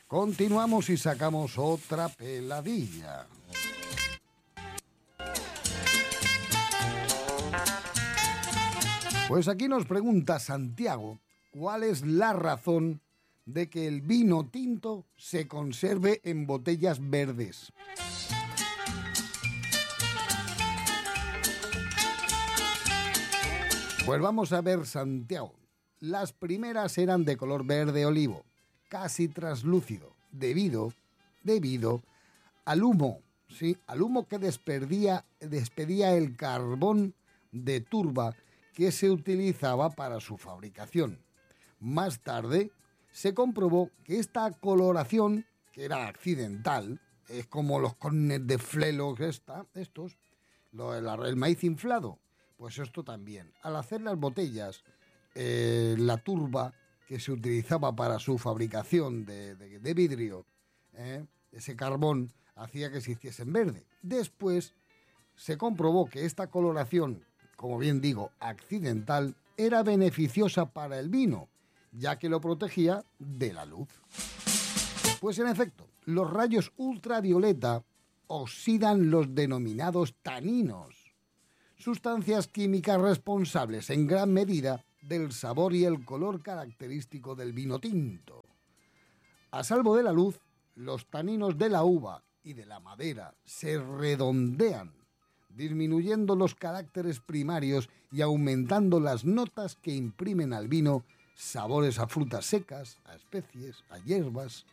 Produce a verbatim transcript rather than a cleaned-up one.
Continuamos y sacamos otra peladilla. Pues aquí nos pregunta Santiago, ¿cuál es la razón de que el vino tinto se conserve en botellas verdes? Pues vamos a ver, Santiago. Las primeras eran de color verde olivo, casi translúcido, debido, debido al humo, ¿sí? Al humo que despedía, despedía el carbón de turba que se utilizaba para su fabricación. Más tarde se comprobó que esta coloración, que era accidental, es como los cornes de flelo que está, estos, lo, el, el maíz inflado, pues esto también. Al hacer las botellas, eh, la turba que se utilizaba para su fabricación de, de, de vidrio, eh, ese carbón hacía que se hiciesen verde. Después se comprobó que esta coloración, como bien digo, accidental, era beneficiosa para el vino, ya que lo protegía de la luz. Pues en efecto, los rayos ultravioleta oxidan los denominados taninos, sustancias químicas responsables en gran medida del sabor y el color característico del vino tinto. A salvo de la luz, los taninos de la uva y de la madera se redondean, disminuyendo los caracteres primarios y aumentando las notas que imprimen al vino sabores a frutas secas, a especies, a hierbas,